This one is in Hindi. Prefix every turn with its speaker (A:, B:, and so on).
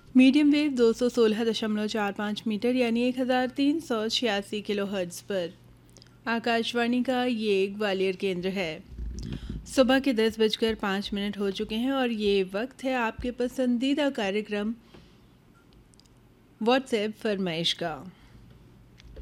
A: मीडियम वेव 216.45 मीटर यानी 1386 किलो हर्ट्ज़ पर आकाशवाणी का ये ग्वालियर केंद्र है। सुबह के 10:05 हो चुके हैं और ये वक्त है आपके पसंदीदा कार्यक्रम व्हाट्सएप फरमाइश का।